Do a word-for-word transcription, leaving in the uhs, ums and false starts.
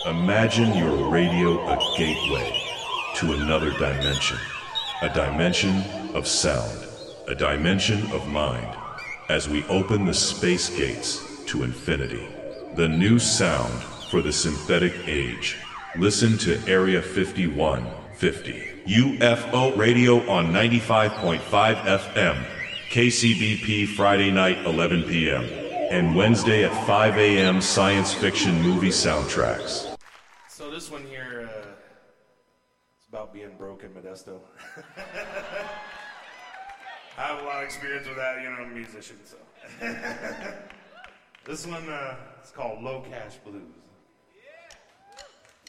Imagine your radio a gateway to another dimension. A dimension of sound. A dimension of mind. As we open the space gates to infinity. The new sound for the synthetic age. Listen to Area fifty-one fifty. U F O Radio on ninety-five point five F M. K C B P Friday night eleven p.m. and Wednesday at five a.m. science fiction movie soundtracks. So this one here, uh, it's about being broke in Modesto. I have a lot of experience with that, you know, I'm a musician, so. This one, uh, it's called Low Cash Blues.